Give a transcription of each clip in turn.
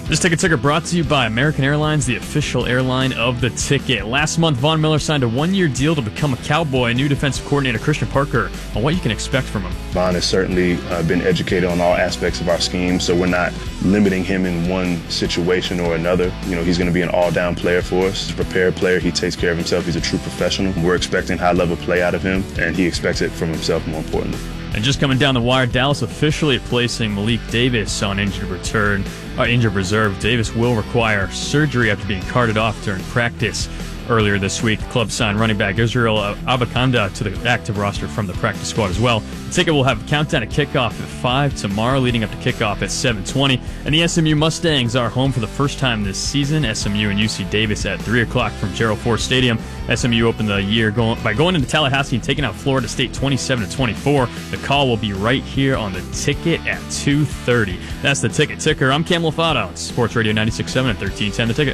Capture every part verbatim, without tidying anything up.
This ticket ticker brought to you by American Airlines, the official airline of the ticket. Last month, Von Miller signed a one-year deal to become a Cowboy. New defensive coordinator Christian Parker on what you can expect from him. Von has certainly uh, been educated on all aspects of our scheme, so we're not limiting him in one situation or another. You know, he's going to be an all-down player for us. He's a prepared player. He takes care of himself. He's a true professional. We're expecting high-level play out of him, and he expects it from himself, more importantly. And just coming down the wire, Dallas officially placing Malik Davis on injured return, uh, injured reserve. Davis will require surgery after being carted off during practice earlier this week. The club signed running back Israel Abakanda to the active roster from the practice squad as well. The ticket will have a countdown to kickoff at five tomorrow, leading up to kickoff at seven twenty. And the S M U Mustangs are home for the first time this season. S M U and U C Davis at three o'clock from Gerald Ford Stadium. S M U opened the year going, by going into Tallahassee and taking out Florida State twenty-seven to twenty-four. The call will be right here on the ticket at two thirty. That's the ticket ticker. I'm Cam Lofado, Sports Radio ninety-six point seven and thirteen ten The Ticket.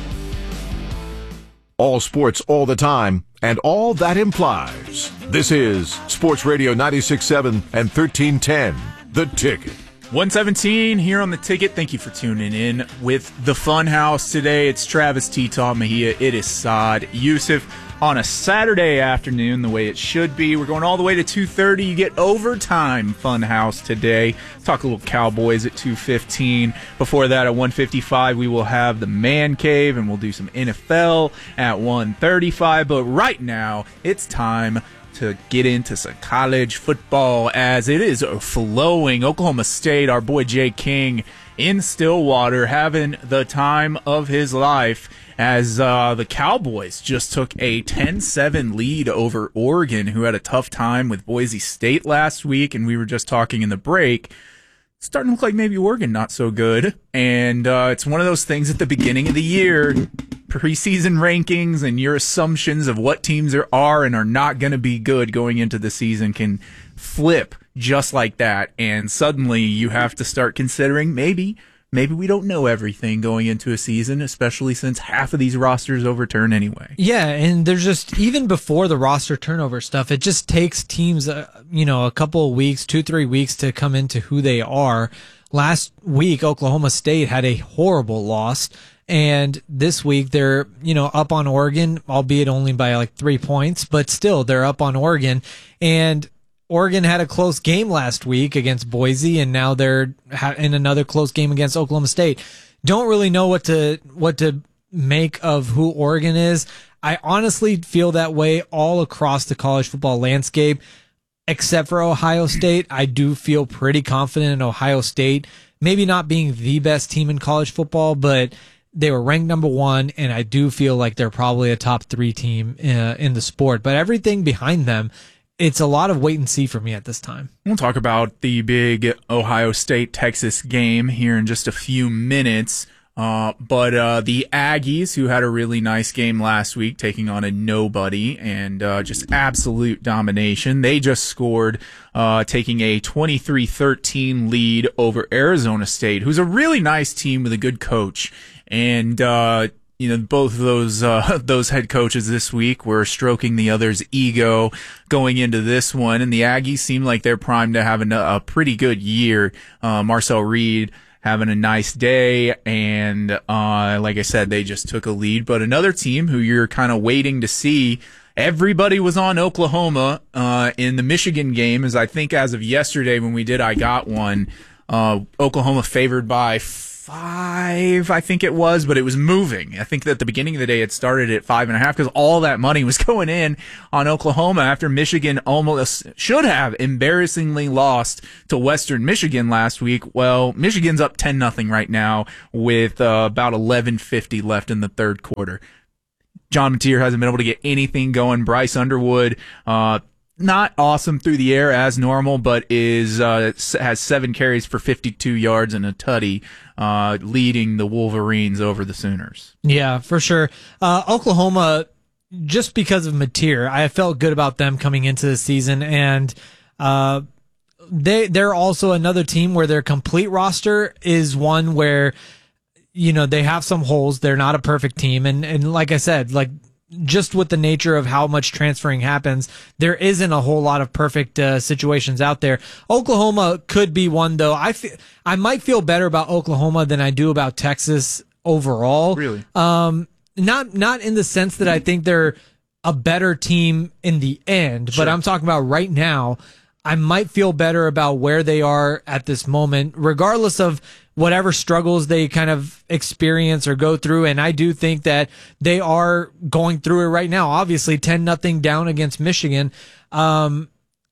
All sports all the time, and all that implies. This is Sports Radio ninety-six point seven and thirteen ten The Ticket. one seventeen here on The Ticket. Thank you for tuning in with the Fun House today. It's Travis T-Top Mejia. It is Saad Youssef on a Saturday afternoon, the way it should be. We're going all the way to two thirty. You get overtime Fun House today. Talk a little Cowboys at two fifteen. Before that, at one fifty-five, we will have the Man Cave, and we'll do some N F L at one thirty-five. But right now, it's time to get into some college football as it is flowing. Oklahoma State, our boy Jay King in Stillwater, having the time of his life as uh, the Cowboys just took a ten seven lead over Oregon, who had a tough time with Boise State last week, and we were just talking in the break. It's starting to look like maybe Oregon not so good, and uh, it's one of those things at the beginning of the year, preseason rankings and your assumptions of what teams are, are and are not going to be good going into the season can flip just like that, and suddenly you have to start considering maybe Maybe we don't know everything going into a season, especially since half of these rosters overturn anyway. Yeah, and there's just, even before the roster turnover stuff, it just takes teams, uh, you know, a couple of weeks, two, three weeks to come into who they are. Last week, Oklahoma State had a horrible loss, and this week they're, you know, up on Oregon, albeit only by like three points, but still they're up on Oregon. And Oregon had a close game last week against Boise, and now they're in another close game against Oklahoma State. Don't really know what to what to make of who Oregon is. I honestly feel that way all across the college football landscape, except for Ohio State. I do feel pretty confident in Ohio State, maybe not being the best team in college football, but they were ranked number one, and I do feel like they're probably a top three team uh, in the sport. But everything behind them, it's a lot of wait and see for me at this time. We'll talk about the big Ohio State-Texas game here in just a few minutes. Uh, but uh, the Aggies, who had a really nice game last week, taking on a nobody and uh, just absolute domination. They just scored, uh, taking a twenty-three thirteen lead over Arizona State, who's a really nice team with a good coach. And uh You know, both of those uh, those head coaches this week were stroking the other's ego going into this one, and the Aggies seem like they're primed to have a, a pretty good year. Uh, Marcel Reed having a nice day, and uh, like I said, they just took a lead. But another team who you're kind of waiting to see, everybody was on Oklahoma uh, in the Michigan game, as I think as of yesterday when we did I Got One, uh, Oklahoma favored by five, I think it was, but it was moving. I think that at the beginning of the day it started at five and a half because all that money was going in on Oklahoma after Michigan almost should have embarrassingly lost to Western Michigan last week. Well, Michigan's up ten nothing right now with uh, about eleven fifty left in the third quarter. John Mateer hasn't been able to get anything going. Bryce Underwood, uh, not awesome through the air as normal, but is uh, has seven carries for fifty-two yards and a tutty, uh, leading the Wolverines over the Sooners. Yeah, for sure. Uh, Oklahoma, just because of Mateer, I felt good about them coming into the season, and uh, they they're also another team where their complete roster is one where, you know, they have some holes. They're not a perfect team, and and like I said, like just with the nature of how much transferring happens, there isn't a whole lot of perfect uh, situations out there. Oklahoma could be one, though. I feel, I might feel better about Oklahoma than I do about Texas overall. Really? Um, not not in the sense that I think they're a better team in the end, Sure. but I'm talking about right now. I might feel better about where they are at this moment, regardless of whatever struggles they kind of experience or go through. And I do think that they are going through it right now. Obviously, ten nothing down against Michigan. Um,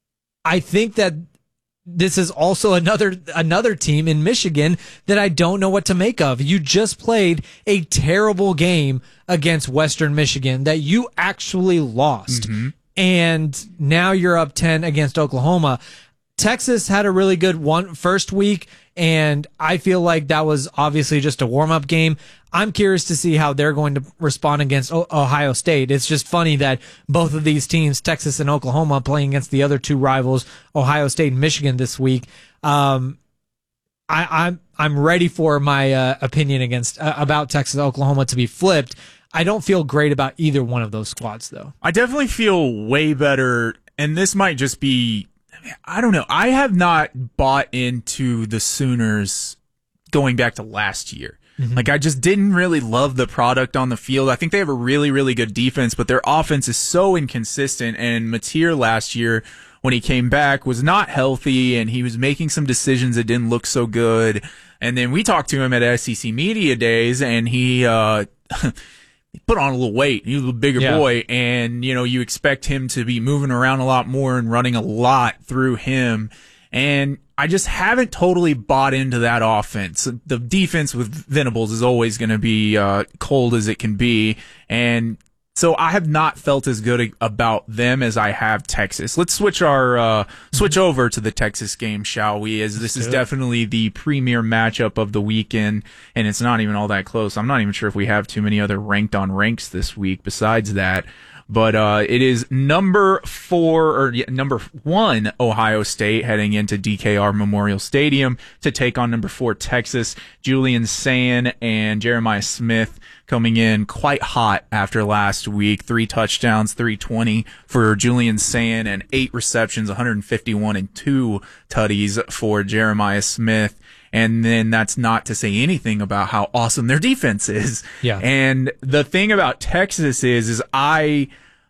I think that this is also another another team in Michigan that I don't know what to make of. You just played a terrible game against Western Michigan that you actually lost. Mm-hmm. And now you're up ten against Oklahoma. Texas had a really good one first week, and I feel like that was obviously just a warm-up game. I'm curious to see how they're going to respond against o- Ohio State. It's just funny that both of these teams, Texas and Oklahoma, playing against the other two rivals, Ohio State and Michigan, this week. Um, I, I'm I'm ready for my uh, opinion against uh, about Texas and Oklahoma to be flipped. I don't feel great about either one of those squads, though. I definitely feel way better, and this might just be, I don't know. I have not bought into the Sooners going back to last year. Mm-hmm. Like, I just didn't really love the product on the field. I think they have a really, really good defense, but their offense is so inconsistent, and Mateer last year, when he came back, was not healthy, and he was making some decisions that didn't look so good. And then we talked to him at S E C Media Days, and he, uh, he put on a little weight. He was a bigger yeah. boy, and, you know, you expect him to be moving around a lot more and running a lot through him. And I just haven't totally bought into that offense. The defense with Venables is always going to be uh, cold as it can be, and so I have not felt as good about them as I have Texas. Let's switch our uh, switch over to the Texas game, shall we? As this is definitely the premier matchup of the weekend, and it's not even all that close. I'm not even sure if we have too many other ranked on ranks this week besides that. But uh, it is number four or yeah, number one Ohio State heading into D K R Memorial Stadium to take on number four Texas. Julian Sayin and Jeremiah Smith coming in quite hot after last week. Three touchdowns, three twenty for Julian Sayin, and eight receptions, one hundred fifty-one and two tutties for Jeremiah Smith. And then that's not to say anything about how awesome their defense is. Yeah. And the thing about Texas is, is I,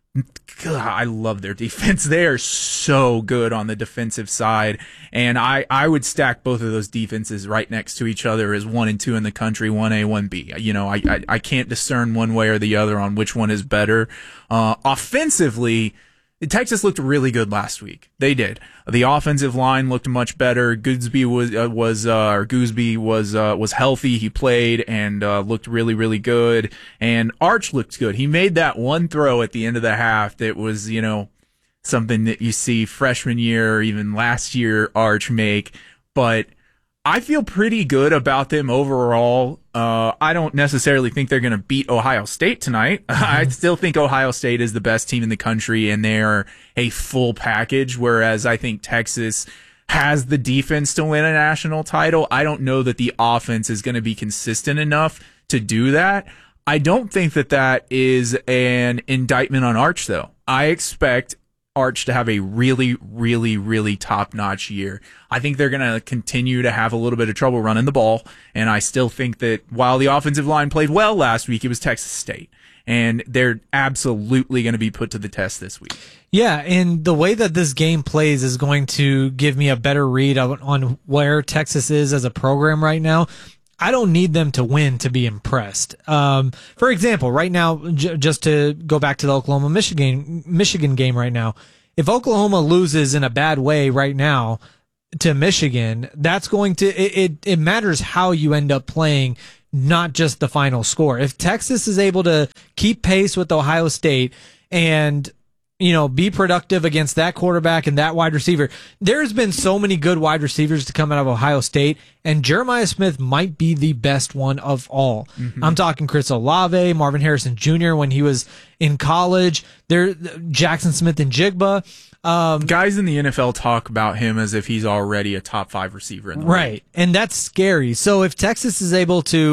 God, I love their defense. They are so good on the defensive side. And I, I would stack both of those defenses right next to each other as one and two in the country, one A, one B. You know, I, I, I can't discern one way or the other on which one is better. Uh, offensively, Texas looked really good last week. They did. The offensive line looked much better. Gooseby was uh, was uh, or Gooseby was uh, was healthy. He played and uh, looked really really good. And Arch looked good. He made that one throw at the end of the half that was, you know, something that you see freshman year or even last year Arch make. But I feel pretty good about them overall. Uh, I don't necessarily think they're going to beat Ohio State tonight. Mm-hmm. I still think Ohio State is the best team in the country, and they are a full package, whereas I think Texas has the defense to win a national title. I don't know that the offense is going to be consistent enough to do that. I don't think that that is an indictment on Arch, though. I expect Arch to have a really, really, really top-notch year. I think they're going to continue to have a little bit of trouble running the ball, and I still think that while the offensive line played well last week, it was Texas State, and they're absolutely going to be put to the test this week. Yeah, and the way that this game plays is going to give me a better read on, on where Texas is as a program right now. I don't need them to win to be impressed. Um, for example, right now, j- just to go back to the Oklahoma Michigan Michigan game right now, if Oklahoma loses in a bad way right now to Michigan, that's going to it, it, it matters how you end up playing, not just the final score. If Texas is able to keep pace with Ohio State and, you know, be productive against that quarterback and that wide receiver. There's been so many good wide receivers to come out of Ohio State, and Jeremiah Smith might be the best one of all. Mm-hmm. I'm talking Chris Olave, Marvin Harrison Junior when he was in college, there, Jackson Smith and Jigba. Um, Guys in the N F L talk about him as if he's already a top five receiver in the right, league. And that's scary. So if Texas is able to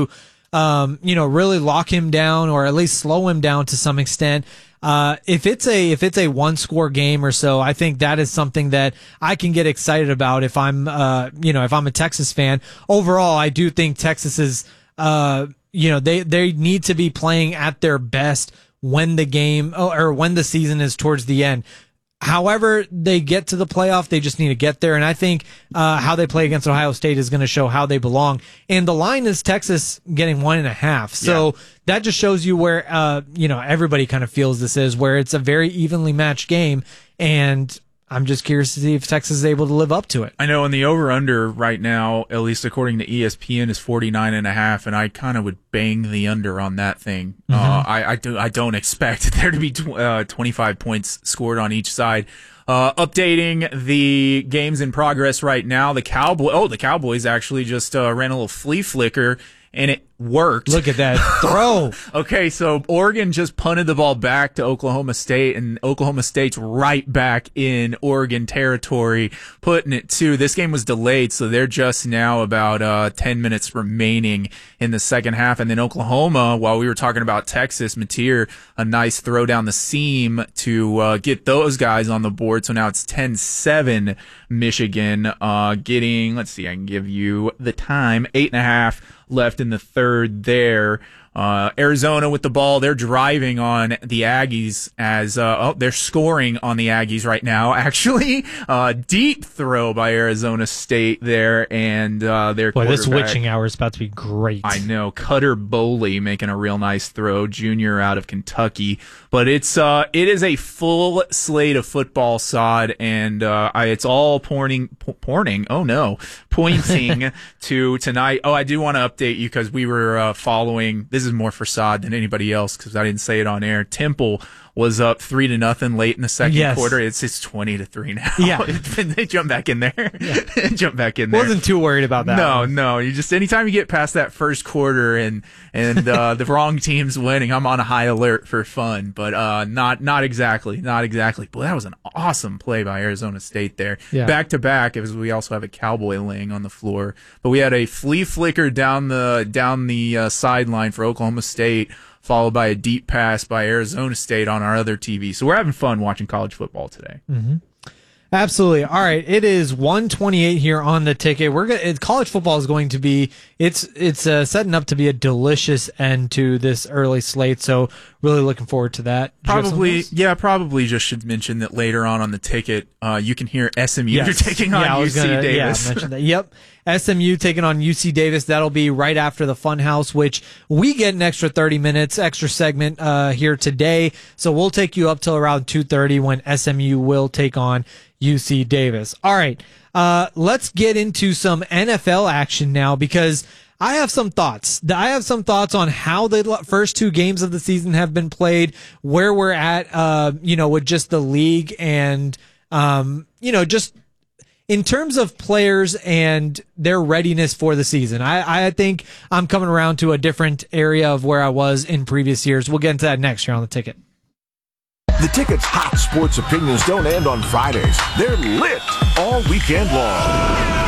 um, you know, really lock him down or at least slow him down to some extent. Uh, if it's a, if it's a one score game or so, I think that is something that I can get excited about if I'm, uh, you know, if I'm a Texas fan. Overall, I do think Texas is, uh, you know, they, they need to be playing at their best when the game or when the season is towards the end. However they get to the playoff, they just need to get there. And I think uh, how they play against Ohio State is going to show how they belong. And the line is Texas getting one and a half. So yeah. that just shows you where, uh, you know, everybody kind of feels this is, where it's a very evenly matched game. And I'm just curious to see if Texas is able to live up to it. I know, and the over-under right now, at least according to E S P N, is forty-nine and a half, and I kind of would bang the under on that thing. Mm-hmm. Uh, I, I, do, I don't expect there to be tw- uh, twenty-five points scored on each side. Uh, updating the games in progress right now, the Cowboy, oh, the Cowboys actually just uh, ran a little flea flicker, and it worked. Look at that throw. Okay, so Oregon just punted the ball back to Oklahoma State, and Oklahoma State's right back in Oregon territory, putting it to. This game was delayed, so they're just now about uh, ten minutes remaining in the second half. And then Oklahoma, while we were talking about Texas, Mateer, a nice throw down the seam to uh, get those guys on the board. So now it's ten seven Michigan, uh, getting, let's see, I can give you the time, eight and a half left in the third there. Uh, Arizona with the ball. They're driving on the Aggies as, uh, oh, they're scoring on the Aggies right now, actually. Uh, deep throw by Arizona State there, and, uh, their Boy, this quarterback, witching hour is about to be great. I know. Cutter Boley making a real nice throw, junior out of Kentucky. But it's, uh, it is a full slate of football, Sod, and, uh, I, it's all pointing, po- pointing, oh no, pointing to tonight. Oh, I do want to update you because we were, uh, following, this is more for Sod than anybody else because I didn't say it on air. Temple was up three to nothing late in the second yes. quarter. It's it's twenty to three now. Yeah, they jump back in there. Yeah. jump back in there. Wasn't too worried about that. No, one. no. You just anytime you get past that first quarter and and uh, the wrong team's winning, I'm on a high alert for fun. But uh, not not exactly, not exactly. Boy, that was an awesome play by Arizona State there. Yeah. Back to back, as we also have a Cowboy laying on the floor. But we had a flea flicker down the down the uh, sideline for Oklahoma State, followed by a deep pass by Arizona State on our other T V. So we're having fun watching college football today. Mm-hmm. Absolutely. All right. It is one twenty-eight here on the ticket. We're going to, college football is going to be, it's, it's uh, setting up to be a delicious end to this early slate. So really looking forward to that. Probably, yeah, probably just should mention that later on on the ticket, uh, you can hear S M U yes. You're taking on yeah, U C gonna, Davis. Yeah, mention that. Yep. S M U taking on U C Davis. That'll be right after the Funhouse, which we get an extra thirty minutes, extra segment, uh, here today. So we'll take you up till around two thirty when S M U will take on U C Davis. All right. Uh, let's get into some N F L action now because I have some thoughts. I have some thoughts on how the first two games of the season have been played, where we're at, uh, you know, with just the league and, um, you know, just in terms of players and their readiness for the season. I, I think I'm coming around to a different area of where I was in previous years. We'll get into that next here on the ticket. The Ticket's hot sports opinions don't end on Fridays. They're lit all weekend long.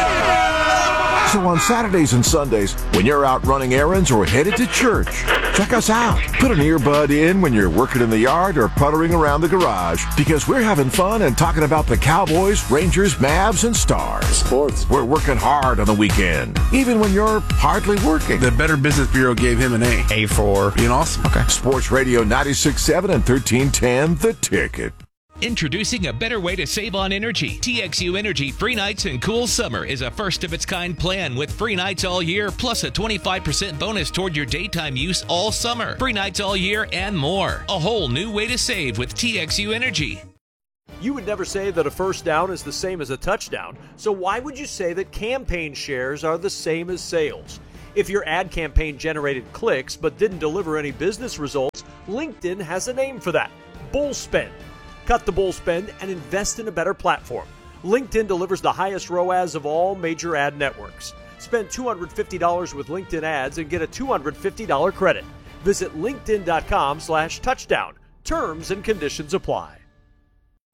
So on Saturdays and Sundays, when you're out running errands or headed to church, check us out. Put an earbud in when you're working in the yard or puttering around the garage, because we're having fun and talking about the Cowboys, Rangers, Mavs, and Stars. Sports. We're working hard on the weekend, even when you're hardly working. The Better Business Bureau gave him an A. A for being awesome. Okay. Sports Radio ninety-six point seven and thirteen ten, The Ticket. Introducing a better way to save on energy. T X U Energy Free Nights and Cool Summer is a first-of-its-kind plan with free nights all year, plus a twenty-five percent bonus toward your daytime use all summer. Free nights all year and more. A whole new way to save with T X U Energy. You would never say that a first down is the same as a touchdown, so why would you say that campaign shares are the same as sales? If your ad campaign generated clicks but didn't deliver any business results, LinkedIn has a name for that: bull spend. Cut the bull spend and invest in a better platform. LinkedIn delivers the highest R O A S of all major ad networks. Spend two hundred fifty dollars with LinkedIn ads and get a two hundred fifty dollars credit. Visit linkedin.com slash touchdown. Terms and conditions apply.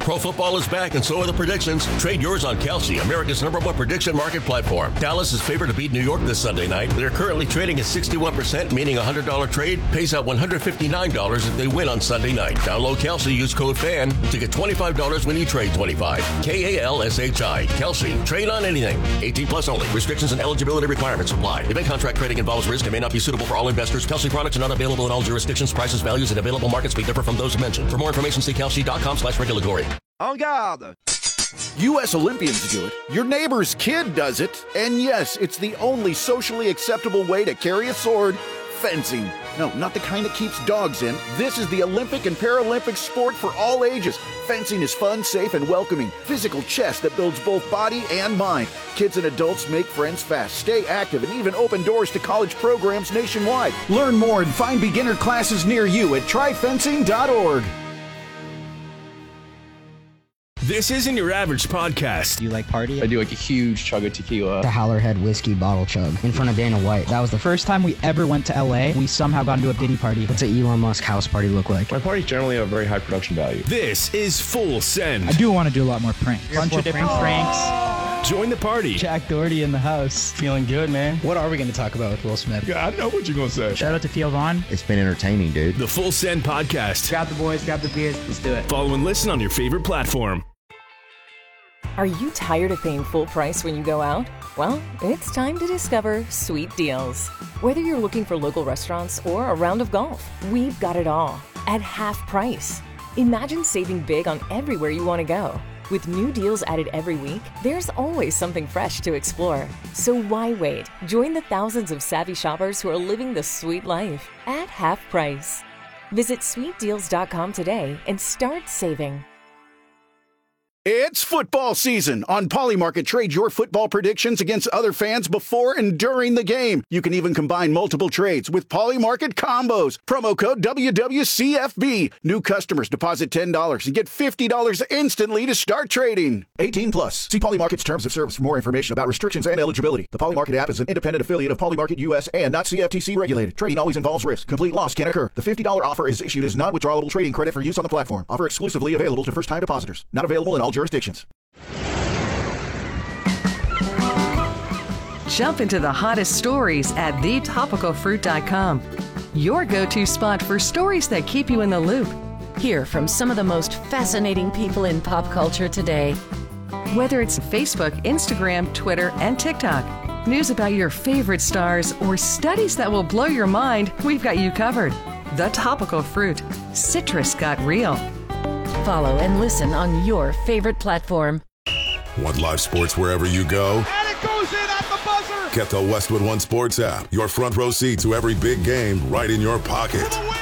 Pro football is back, and so are the predictions. Trade yours on Kalshi, America's number one prediction market platform. Dallas is favored to beat New York this Sunday night. They're currently trading at sixty-one percent, meaning a one hundred dollars trade pays out one hundred fifty-nine dollars if they win on Sunday night. Download Kalshi, use code FAN to get twenty-five dollars when you trade twenty-five. K A L S H I. Kalshi. Trade on anything. eighteen plus only. Restrictions and eligibility requirements apply. Event contract trading involves risk and may not be suitable for all investors. Kalshi products are not available in all jurisdictions. Prices, values, and available markets may differ from those mentioned. For more information, see kalshi.com slash regulatory. En garde! U S Olympians do it. Your neighbor's kid does it. And yes, it's the only socially acceptable way to carry a sword. Fencing. No, not the kind that keeps dogs in. This is the Olympic and Paralympic sport for all ages. Fencing is fun, safe, and welcoming. Physical chess that builds both body and mind. Kids and adults make friends fast, stay active, and even open doors to college programs nationwide. Learn more and find beginner classes near you at try fencing dot org. This isn't your average podcast. Do you like party? I do like a huge chug of tequila. The Howlerhead whiskey bottle chug in front of Dana White. That was the first time we ever went to L A. We somehow got into a Diddy party. What's an Elon Musk house party look like? My parties generally have very high production value. This is Full Send. I do want to do a lot more pranks. A bunch of different pranks. pranks. Join the party. Jack Doherty in the house. Feeling good, man. What are we going to talk about with Will Smith? Yeah, I know what you're going to say. Shout out to Theo Vaughn. It's been entertaining, dude. The Full Send podcast. Grab the boys, grab the beers. Let's do it. Follow and listen on your favorite platform. Are you tired of paying full price when you go out? Well, it's time to discover Sweet Deals. Whether you're looking for local restaurants or a round of golf, we've got it all at half price. Imagine saving big on everywhere you want to go. With new deals added every week, there's always something fresh to explore. So why wait? Join the thousands of savvy shoppers who are living the sweet life at half price. Visit sweet deals dot com today and start saving. It's football season. On Polymarket, trade your football predictions against other fans before and during the game. You can even combine multiple trades with Polymarket combos. Promo code W W C F B. New customers deposit ten dollars and get fifty dollars instantly to start trading. eighteen plus. See Polymarket's terms of service for more information about restrictions and eligibility. The Polymarket app is an independent affiliate of Polymarket U S and not C F T C regulated. Trading always involves risk. Complete loss can occur. The fifty dollars offer is issued as non-withdrawable trading credit for use on the platform. Offer exclusively available to first-time depositors. Not available in all jurisdictions. Jump into the hottest stories at the topical fruit dot com. Your go-to spot for stories that keep you in the loop. Hear from some of the most fascinating people in pop culture today. Whether it's Facebook, Instagram, Twitter, and TikTok, news about your favorite stars, or studies that will blow your mind, we've got you covered. The Topical Fruit. Citrus got real. Follow and listen on your favorite platform. Want live sports wherever you go? And it goes in at the buzzer! Get the Westwood One Sports app. Your front row seat to every big game right in your pocket. For the win!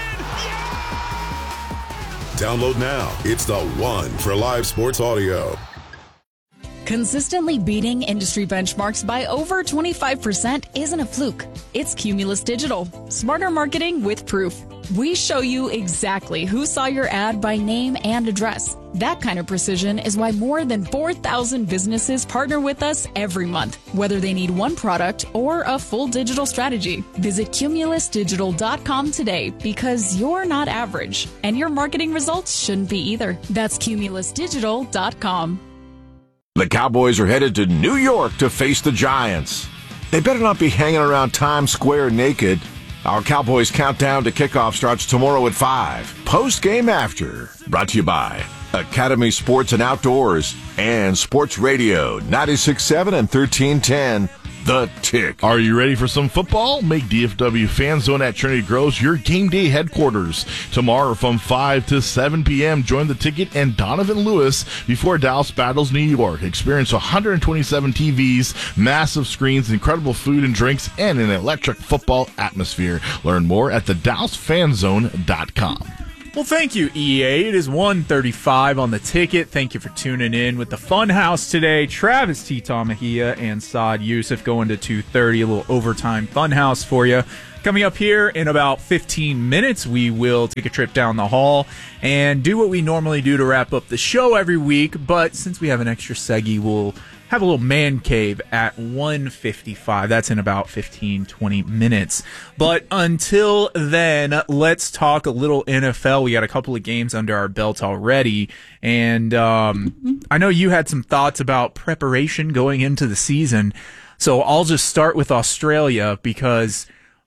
Yeah! Download now. It's the one for live sports audio. Consistently beating industry benchmarks by over twenty-five percent isn't a fluke. It's Cumulus Digital. Smarter marketing with proof. We show you exactly who saw your ad by name and address. That kind of precision is why more than four thousand businesses partner with us every month, whether they need one product or a full digital strategy. Visit cumulus digital dot com today because you're not average, and your marketing results shouldn't be either. That's cumulus digital dot com. The Cowboys are headed to New York to face the Giants. They better not be hanging around Times Square naked. Our Cowboys countdown to kickoff starts tomorrow at five. Post-game after. Brought to you by Academy Sports and Outdoors and Sports Radio ninety-six point seven and thirteen ten. The Tick. Are you ready for some football? Make D F W Fan Zone at Trinity Groves your game day headquarters. Tomorrow from five to seven p.m., join the Ticket and Donovan Lewis before Dallas battles New York. Experience one hundred twenty-seven T Vs, massive screens, incredible food and drinks, and an electric football atmosphere. Learn more at the dallas fan zone dot com. Well, thank you, E A. It is one thirty-five on the Ticket. Thank you for tuning in with the Fun House today. Travis T. Tamahia and Saad Youssef going to two thirty, a little overtime Fun House for you. Coming up here in about fifteen minutes, we will take a trip down the hall and do what we normally do to wrap up the show every week. But since we have an extra seggy, we'll have a little man cave at one fifty-five. That's in about fifteen, twenty minutes. But until then, let's talk a little N F L. We got a couple of games under our belt already. And um, I know you had some thoughts about preparation going into the season. So I'll just start with Australia, because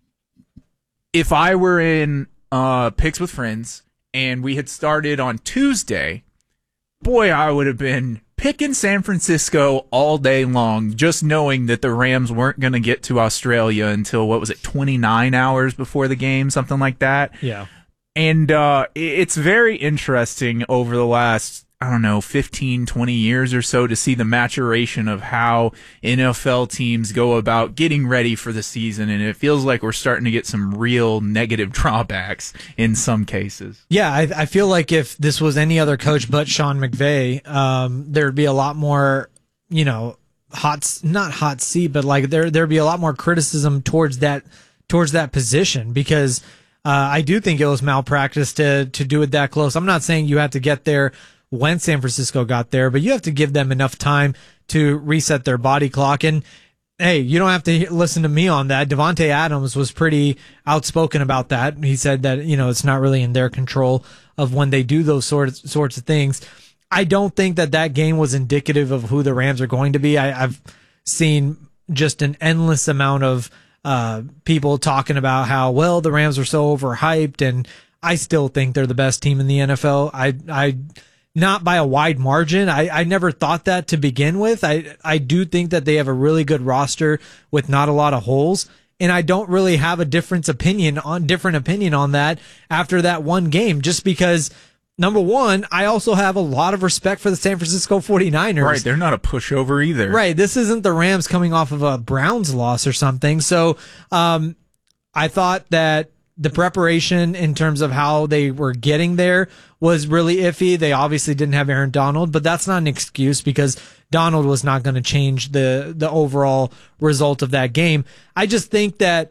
if I were in uh, Picks with Friends and we had started on Tuesday, boy, I would have been picking San Francisco all day long, just knowing that the Rams weren't going to get to Australia until, what was it, twenty-nine hours before the game, something like that. Yeah. And uh, it's very interesting over the last, I don't know, fifteen, twenty years or so to see the maturation of how N F L teams go about getting ready for the season. And it feels like we're starting to get some real negative drawbacks in some cases. Yeah, I, I feel like if this was any other coach but Sean McVay, um, there'd be a lot more, you know, hot, not hot seat, but like there, there'd be a lot more criticism towards that, towards that position, because uh, I do think it was malpractice to, to do it that close. I'm not saying you have to get there when San Francisco got there, but you have to give them enough time to reset their body clock. And hey, you don't have to listen to me on that. Devontae Adams was pretty outspoken about that. He said that, you know, it's not really in their control of when they do those sorts sorts of things. I don't think that that game was indicative of who the Rams are going to be. I, I've seen just an endless amount of uh, people talking about how, well, the Rams are so overhyped, and I still think they're the best team in the N F L. I, I, Not by a wide margin. I, I never thought that to begin with. I, I do think that they have a really good roster with not a lot of holes. And I don't really have a different opinion on different opinion on that after that one game, just because, number one, I also have a lot of respect for the San Francisco forty-niners. Right. They're not a pushover either. Right. This isn't the Rams coming off of a Browns loss or something. So, um, I thought that the preparation in terms of how they were getting there was really iffy. They obviously didn't have Aaron Donald, but that's not an excuse, because Donald was not going to change the, the overall result of that game. I just think that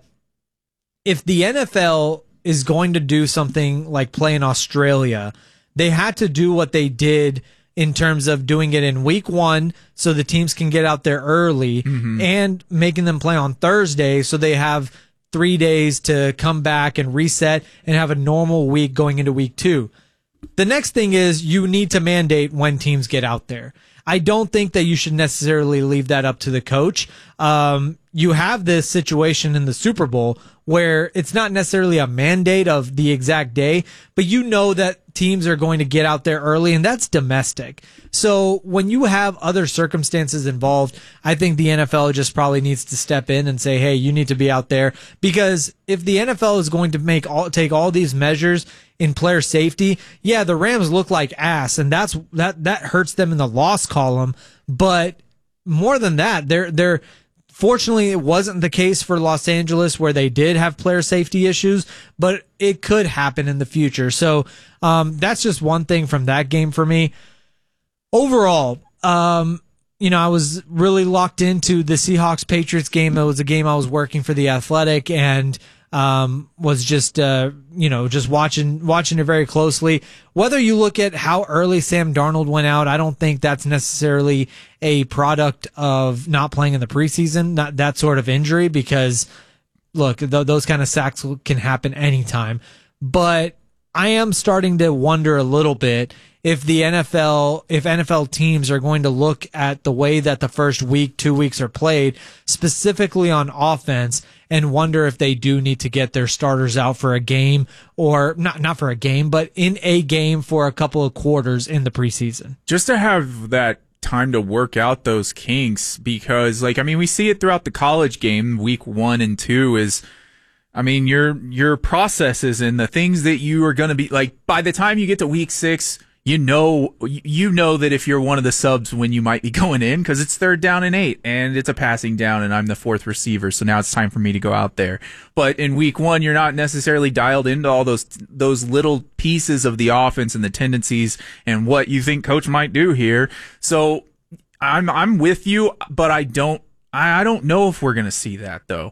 if the N F L is going to do something like play in Australia, they had to do what they did in terms of doing it in week one so the teams can get out there early, mm-hmm. and making them play on Thursday so they have three days to come back and reset and have a normal week going into week two. The next thing is you need to mandate when teams get out there. I don't think that you should necessarily leave that up to the coach. Um, you have this situation in the Super Bowl where it's not necessarily a mandate of the exact day, but you know that teams are going to get out there early, and that's domestic. So when you have other circumstances involved, I think the N F L just probably needs to step in and say, hey, you need to be out there, because if the N F L is going to make all, take all these measures in player safety, yeah, the Rams look like ass, and that's, that, that hurts them in the loss column. But more than that, they're, they're, fortunately, it wasn't the case for Los Angeles, where they did have player safety issues, but it could happen in the future. So um, that's just one thing from that game for me. Overall, um, you know, I was really locked into the Seahawks-Patriots game. It was a game I was working for The Athletic, and um, was just, uh, you know, just watching, watching it very closely. Whether you look at how early Sam Darnold went out, I don't think that's necessarily a product of not playing in the preseason, not that sort of injury, because look, th- those kind of sacks can happen anytime. But I am starting to wonder a little bit if the N F L, if N F L teams are going to look at the way that the first week, two weeks are played, specifically on offense, and wonder if they do need to get their starters out for a game, or not, not for a game, but in a game for a couple of quarters in the preseason. Just to have that time to work out those kinks, because, like, I mean, we see it throughout the college game, week one and two is, I mean, your, your processes and the things that you are going to be, like, by the time you get to week six, you know, you know that if you're one of the subs when you might be going in, because it's third down and eight and it's a passing down and I'm the fourth receiver. So now it's time for me to go out there. But in week one, you're not necessarily dialed into all those, those little pieces of the offense and the tendencies and what you think coach might do here. So I'm, I'm with you, but I don't, I don't know if we're going to see that though.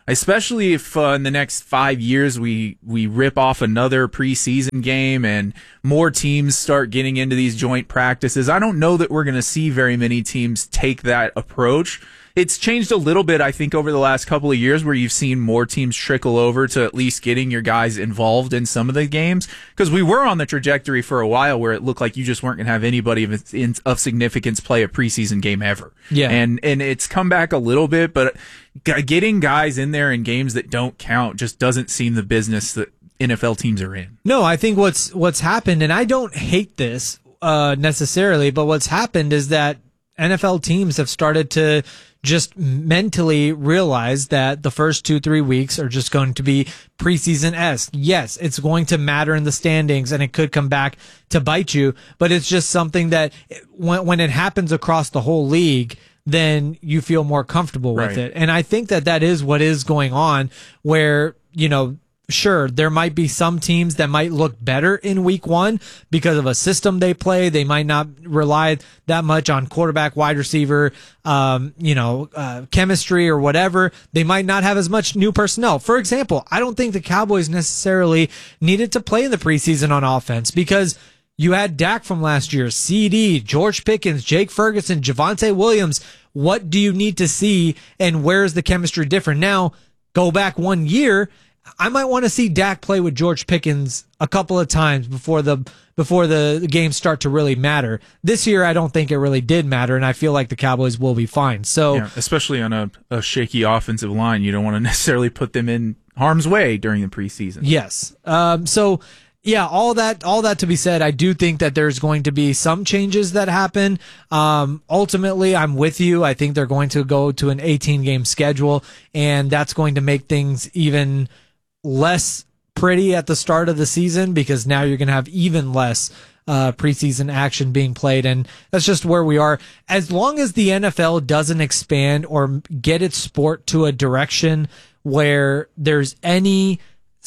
especially if uh, in the next five years we, we rip off another preseason game and more teams start getting into these joint practices. I don't know that we're going to see very many teams take that approach. It's changed a little bit, I think, over the last couple of years where you've seen more teams trickle over to at least getting your guys involved in some of the games. Because we were on the trajectory for a while where it looked like you just weren't going to have anybody of, in, of significance play a preseason game ever. Yeah. And, and it's come back a little bit, but getting guys in there in games that don't count just doesn't seem the business that N F L teams are in. No, I think what's what's happened, and I don't hate this uh, necessarily, but what's happened is that N F L teams have started to just mentally realize that the first two, three weeks are just going to be preseason-esque. Yes, it's going to matter in the standings, and it could come back to bite you, but it's just something that when, when it happens across the whole league, then you feel more comfortable with Right. it. And I think that that is what is going on where, you know, sure, there might be some teams that might look better in week one because of a system they play. They might not rely that much on quarterback, wide receiver, um, you know, uh, chemistry or whatever. They might not have as much new personnel. For example, I don't think the Cowboys necessarily needed to play in the preseason on offense because you had Dak from last year, C D, George Pickens, Jake Ferguson, Javonte Williams. What do you need to see and where is the chemistry different? Now, go back one year, I might want to see Dak play with George Pickens a couple of times before the before the games start to really matter. This year, I don't think it really did matter, and I feel like the Cowboys will be fine. So, Yeah, especially on a, a shaky offensive line, you don't want to necessarily put them in harm's way during the preseason. yes. Um, so, yeah, all that all that to be said, I do think that there's going to be some changes that happen. Um, ultimately, I'm with you. I think they're going to go to an eighteen-game schedule, and that's going to make things even less pretty at the start of the season because now you're going to have even less uh, preseason action being played. And that's just where we are. As long as the N F L doesn't expand or get its sport to a direction where there's any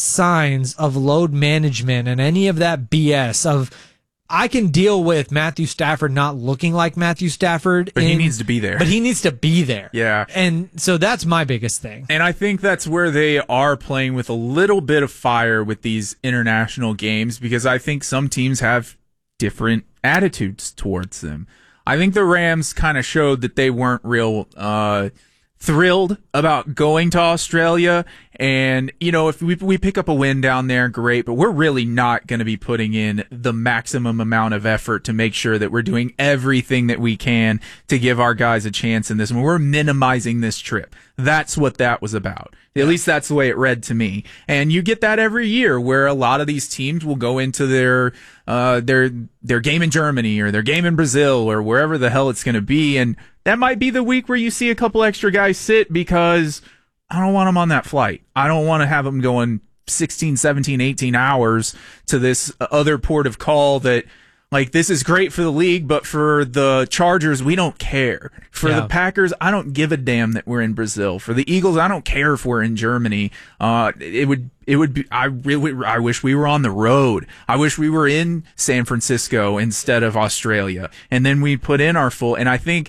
signs of load management and any of that B S of, I can deal with Matthew Stafford not looking like Matthew Stafford. But he in- needs to be there. But he needs to be there. Yeah. And so that's my biggest thing. And I think that's where they are playing with a little bit of fire with these international games because I think some teams have different attitudes towards them. I think the Rams kind of showed that they weren't real uh, thrilled about going to Australia. And, you know, if we, we pick up a win down there, great, but we're really not going to be putting in the maximum amount of effort to make sure that we're doing everything that we can to give our guys a chance in this. And we're minimizing this trip. That's what that was about. At least that's the way it read to me. And you get that every year where a lot of these teams will go into their, uh, their, their game in Germany or their game in Brazil or wherever the hell it's going to be. And that might be the week where you see a couple extra guys sit because I don't want them on that flight. I don't want to have them going sixteen, seventeen, eighteen hours to this other port of call that, like, this is great for the league, but for the Chargers, we don't care. For Yeah. the Packers, I don't give a damn that we're in Brazil. For the Eagles, I don't care if we're in Germany. Uh, it would, it would be, I really, I wish we were on the road. I wish we were in San Francisco instead of Australia. And then we put in our full, and I think,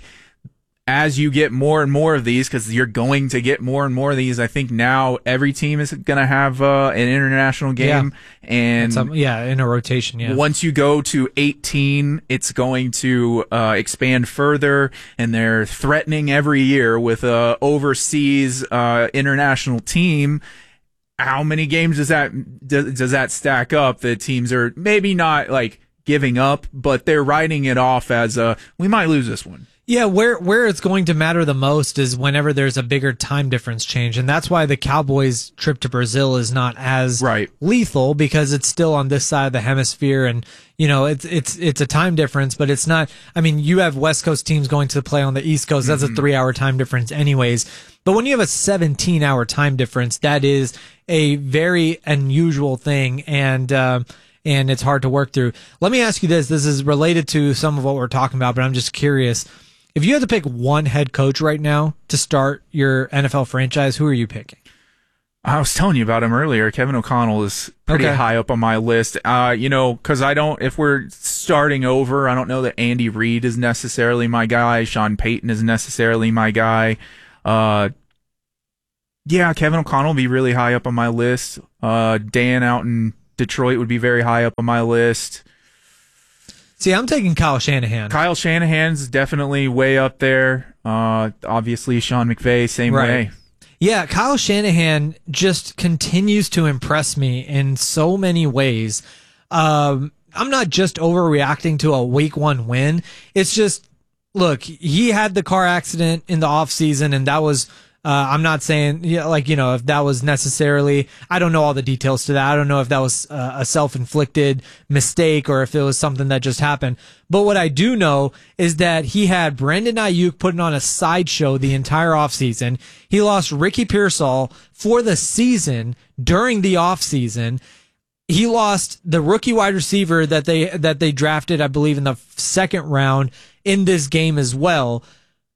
as you get more and more of these, because you're going to get more and more of these, I think now every team is going to have uh, an international game. Yeah. And Some, yeah, in a rotation, yeah. once you go to eighteen, it's going to uh, expand further, and they're threatening every year with a overseas uh, international team. How many games does that does, does that stack up? The teams are maybe not like giving up, but they're writing it off as a, we might lose this one. Yeah, where where it's going to matter the most is whenever there's a bigger time difference change, and that's why the Cowboys' trip to Brazil is not as right. lethal because it's still on this side of the hemisphere, and you know it's it's it's a time difference, but it's not. I mean, you have West Coast teams going to play on the East Coast. That's mm-hmm. a three-hour time difference, anyways. But when you have a seventeen-hour time difference, that is a very unusual thing, and. Uh, and it's hard to work through. Let me ask you this. This is related to some of what we're talking about, but I'm just curious. If you had to pick one head coach right now to start your N F L franchise, who are you picking? I was telling you about him earlier. Kevin O'Connell is pretty Okay. high up on my list. Uh, you know, because I don't, if we're starting over, I don't know that Andy Reid is necessarily my guy. Sean Payton is necessarily my guy. Uh, Yeah, Kevin O'Connell will be really high up on my list. Uh, Dan out in Detroit would be very high up on my list. See, I'm taking Kyle Shanahan. Kyle Shanahan's definitely way up there. Uh, obviously, Sean McVay, same Right. way. Yeah, Kyle Shanahan just continues to impress me in so many ways. Um, I'm not just overreacting to a week one win. It's just, look, he had the car accident in the offseason, and that was, uh, I'm not saying, yeah, like, you know, if that was necessarily, I don't know all the details to that. I don't know if that was uh, a self-inflicted mistake or if it was something that just happened. But what I do know is that he had Brandon Ayuk putting on a sideshow the entire offseason. He lost Ricky Pearsall for the season during the offseason. He lost the rookie wide receiver that they that they drafted, I believe, in the second round in this game as well.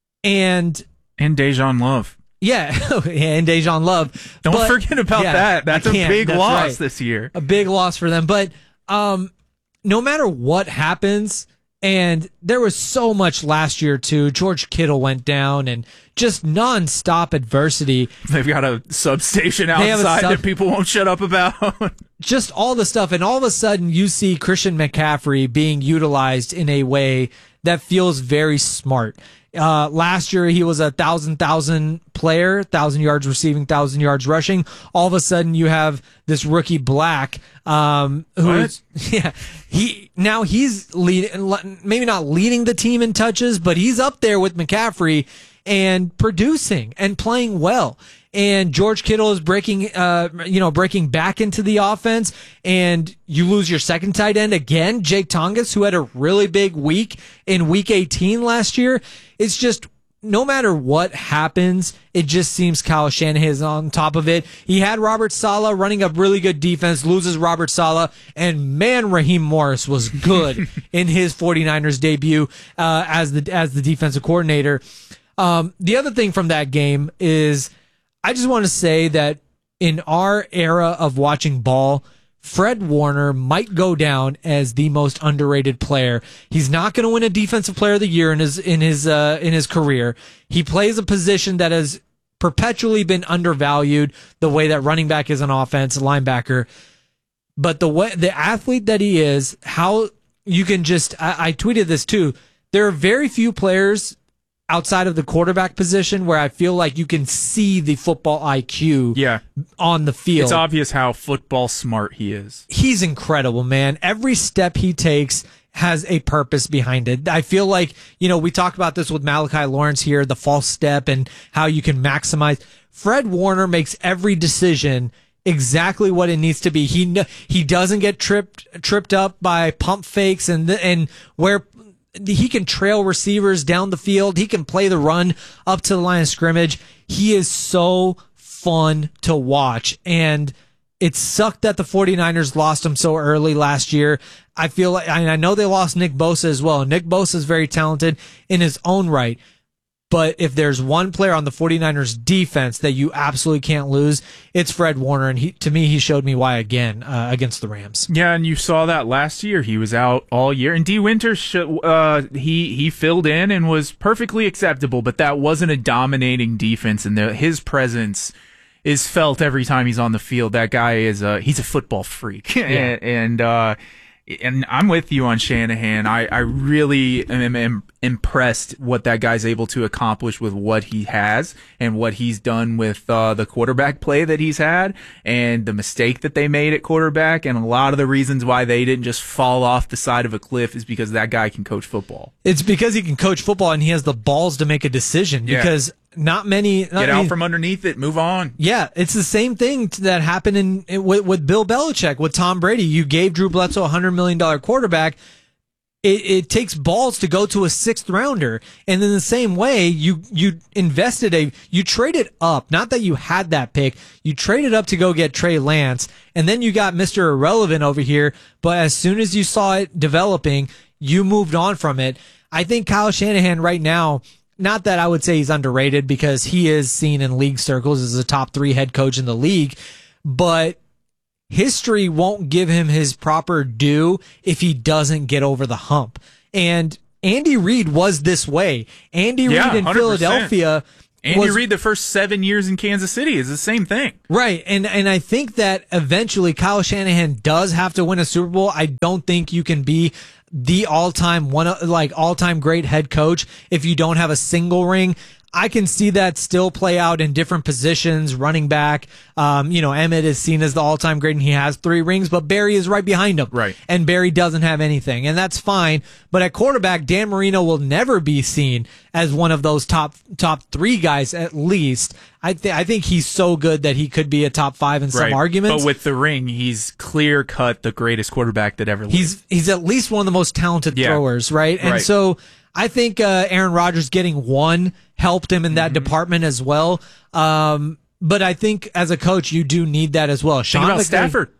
And and Dejan Love. Yeah, and Dejan Love. Don't But- forget about yeah, that. That's I a can't. big That's loss right. this year. A big loss for them. But um, no matter what happens, and there was so much last year too. George Kittle went down, and just nonstop adversity. They've got a substation They have a outside sub- that people won't shut up about. Just all the stuff, and all of a sudden you see Christian McCaffrey being utilized in a way that feels very smart. Uh, last year he was a thousand thousand player, thousand yards receiving, thousand yards rushing. All of a sudden you have this rookie Black, um, who's yeah, he now he's leading, maybe not leading the team in touches, but he's up there with McCaffrey and producing and playing well. And George Kittle is breaking, uh, you know, breaking back into the offense, and you lose your second tight end again, Jake Tongas, who had a really big week in week eighteen last year. It's just, no matter what happens, it just seems Kyle Shanahan is on top of it. He had Robert Saleh running a really good defense, loses Robert Saleh, and man, Raheem Morris was good in his 49ers debut, uh, as the, as the defensive coordinator. Um, the other thing from that game is, I just want to say that in our era of watching ball, Fred Warner might go down as the most underrated player. He's not going to win a Defensive Player of the Year in his in his uh, in his career. He plays a position that has perpetually been undervalued, the way that running back is on offense, linebacker. But the way the athlete that he is, how you can just I, I tweeted this too. There are very few players outside of the quarterback position where I feel like you can see the football I Q Yeah. on the field. It's obvious how football smart he is. He's incredible, man. Every step he takes has a purpose behind it. I feel like, you know, we talked about this with Malachi Lawrence here, the false step and how you can maximize. Fred Warner makes every decision exactly what it needs to be. He kn- he doesn't get tripped tripped up by pump fakes and the, and where he can trail receivers down the field. He can play the run up to the line of scrimmage. He is so fun to watch. And it sucked that the 49ers lost him so early last year. I feel like, I know they lost Nick Bosa as well. Nick Bosa is very talented in his own right. But if there's one player on the 49ers defense that you absolutely can't lose, it's Fred Warner. And he, to me, he showed me why again uh, against the Rams. Yeah, and you saw that last year. He was out all year. And D. Winters, sh- uh, he, he filled in and was perfectly acceptable, but that wasn't a dominating defense. And the, his presence is felt every time he's on the field. That guy is a, he's a football freak. Yeah. and, and, uh, and I'm with you on Shanahan. I, I really am, am impressed what that guy's able to accomplish with what he has and what he's done with uh, the quarterback play that he's had and the mistake that they made at quarterback. And a lot of the reasons why they didn't just fall off the side of a cliff is because that guy can coach football. It's because he can coach football and he has the balls to make a decision. Yeah. Because not many not Get out many, from underneath it. Move on. Yeah, it's the same thing that happened in, in with, with Bill Belichick, with Tom Brady. You gave Drew Bledsoe a one hundred million dollars quarterback. It, it takes balls to go to a sixth rounder. And in the same way, you, you invested a, you traded up, not that you had that pick, you traded up to go get Trey Lance, and then you got Mister Irrelevant over here, but as soon as you saw it developing, you moved on from it. I think Kyle Shanahan right now, not that I would say he's underrated because he is seen in league circles as a top three head coach in the league, but history won't give him his proper due if he doesn't get over the hump. And Andy Reid was this way. Andy Yeah, Reid in one hundred percent. Philadelphia Andy was, Reid, the first seven years in Kansas City, is the same thing. Right. And and I think that eventually Kyle Shanahan does have to win a Super Bowl. I don't think you can be the all-time one like all-time great head coach if you don't have a single ring. I can see that still play out in different positions, running back. Um, you know, Emmett is seen as the all-time great and he has three rings, but Barry is right behind him. Right. And Barry doesn't have anything, and that's fine. But at quarterback, Dan Marino will never be seen as one of those top top three guys, at least. I, th- I think he's so good that he could be a top five in some right. arguments. But with the ring, he's clear-cut the greatest quarterback that ever lived. He's, he's at least one of the most talented yeah. throwers, right? And right. so I think uh, Aaron Rodgers getting one helped him in that mm-hmm. department as well. Um, but I think as a coach, you do need that as well. Sean Think about McVay, Stafford.